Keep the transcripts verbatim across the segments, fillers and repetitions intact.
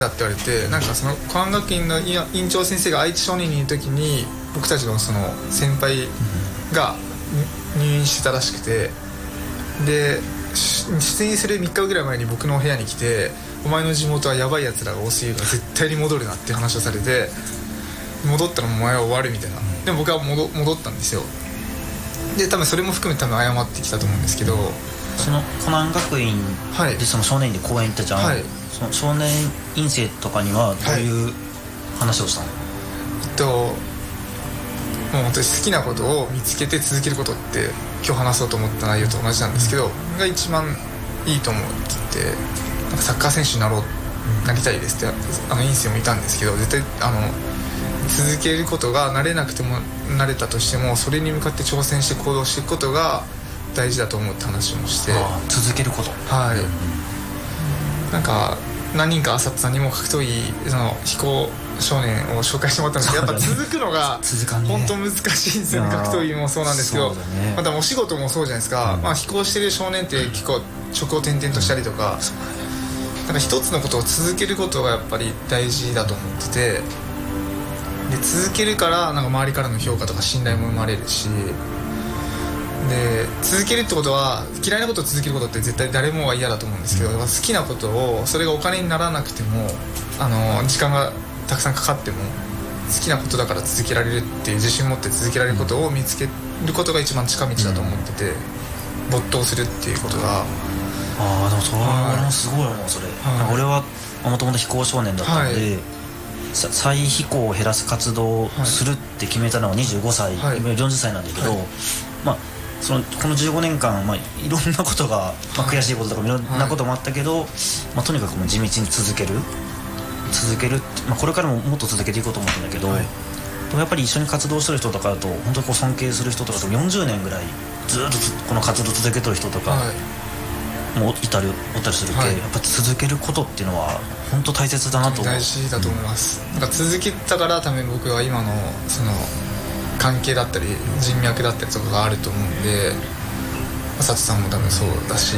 だって言われて、なんかその湖南学院の院長先生が愛知少年院にいる時に僕たちのその先輩が入院してたらしくて、で出院するみっかぐらい前に僕の部屋に来て、お前の地元はやばいやつらが多すぎるから絶対に戻るなっていう話をされて、戻ったらお前は終わるみたいな。でも僕は 戻, 戻ったんですよ。で多分それも含めて多分謝ってきたと思うんですけど、 その湖南学院でその少年院で講演行ったじゃん、はい、その少年院生とかにはどういう話をしたの？はい、 えっともう本当に好きなことを見つけて続けることって今日話そうと思った内容と同じなんですけど、うん、が一番いいと思うって言って、なんかサッカー選手になろう、うん、なりたいですってあの院生もいたんですけど、絶対あの続けることが慣れなくても慣れたとしてもそれに向かって挑戦して行動していくことが大事だと思うって話もして、 あ続けること、 はい、うん、なんか何人か朝津さんにも格闘技その非行少年を紹介してもらったんですけど、やっぱ続くのが本当難しいんですよね。格闘技もそうなんですけど、ね、またお仕事もそうじゃないですか、うん、まあ、非行してる少年って結構職を転々としたりとか、うん、なんか一つのことを続けることがやっぱり大事だと思ってて、で続けるからなんか周りからの評価とか信頼も生まれるし、で続けるってことは嫌いなことを続けることって絶対誰もが嫌だと思うんですけど、うん、好きなことをそれがお金にならなくてもあの時間がたくさんかかっても好きなことだから続けられるっていう自信を持って続けられることを見つけることが一番近道だと思ってて、うん、没頭するっていうことが、 ああでもそれは俺もすごい思う。それ、はい、俺はもともと非行少年だったので、はい、再非行を減らす活動をするって決めたのはにじゅうごさい、はい、今よんじゅっさいなんだけど、はい、まあそのこのじゅうごねんかん、まあ、いろんなことが、まあ、悔しいこととかいろんなこともあったけど、はい、まあ、とにかくもう地道に続ける続ける、まあ、これからももっと続けていこうと思ってるんだけど、はい、でもやっぱり一緒に活動してる人とかだと本当にこう尊敬する人とかとよんじゅうねんぐらいずっとこの活動続けてる人とかもいたりおったりするけ、はい、やっぱ続けることっていうのは本当大切だなと思う。 大事だと思います、うん、なんか続けたから多分僕は今のその関係だったり人脈だったりとかがあると思うんで、佐藤さんも多分そうだし、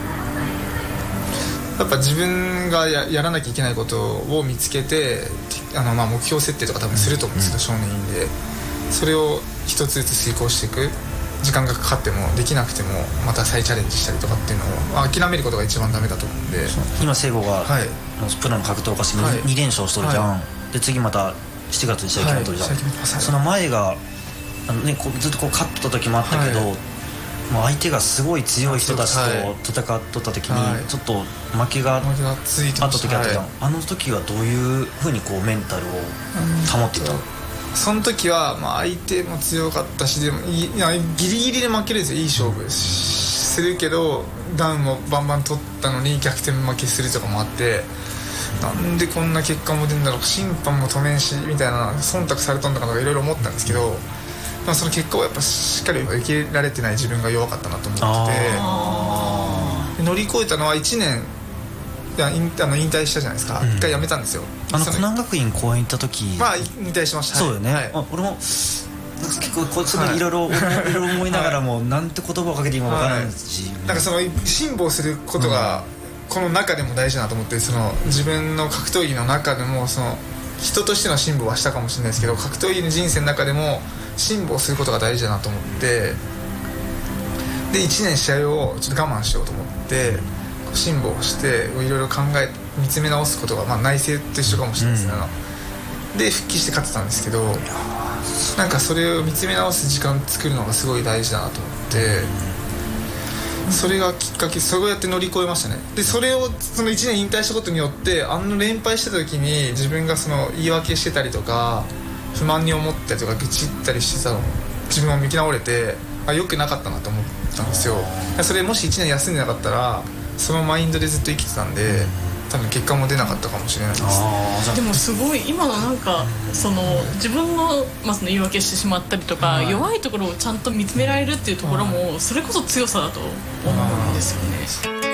やっぱ自分が や, やらなきゃいけないことを見つけてあのまあ目標設定とか多分すると思うんですけど、少年院でそれを一つずつ遂行していく、時間がかかってもできなくてもまた再チャレンジしたりとかっていうのを諦めることが一番ダメだと思うんで、 今聖吾が、はい、プロの格闘家してに連勝しとるじゃん、はい、で次またしちがつに試合決めとるじゃん、はい、その前があの、ね、こうずっとこう勝った時もあったけど、はい、もう相手がすごい強い人たちと戦っとった時に、はい、ちょっと負けがあった時あったじゃん、はい、あの時はどういうふうにこうメンタルを保っていたの？ その時は、まあ、相手も強かったし、でもいいやギリギリで負けるんですよ。いい勝負するけどダウンもバンバン取ったのに逆転負けするとかもあって、なんでこんな結果も出るんだろう、審判も止めんしみたいな、忖度されたんだかとかいろいろ思ったんですけど、まあ、その結果をやっぱしっかり受け入れられてない自分が弱かったなと思ってて、乗り越えたのはいちねんいや 引, あの引退したじゃないですか、うん、一回辞めたんですよ。 あの湖南学院公演行った時まあ引退しました。 そうよね、はい、あ俺も結構こいろいろ思いながらも、はい、なんて言葉をかけていいか分からないし、はい、なんかその辛抱することがこの中でも大事だなと思って、その自分の格闘技の中でもその人としての辛抱はしたかもしれないですけど、格闘技の人生の中でも辛抱することが大事だなと思って、でいちねん試合をちょっと我慢しようと思って辛抱していろいろ考え見つめ直すことが、まあ、内省と一緒かもしれないですね、うん、で復帰して勝ってたんですけど、なんかそれを見つめ直す時間作るのがすごい大事だなと思って、うん、それがきっかけ、そうやって乗り越えましたね。でそれをそのいちねん引退したことによって、あの連敗した時に自分がその言い訳してたりとか不満に思ったりとか愚痴ったりしてたのを自分を見き直れて、あ良くなかったなと思ったんですよ。それもしいちねん休んでなかったらそのマインドでずっと生きてたんで、多分結果も出なかったかもしれないです。 あでもすごい今のなんかその自分の、まあ、その言い訳してしまったりとか、はい、弱いところをちゃんと見つめられるっていうところもそれこそ強さだと思うんですよね。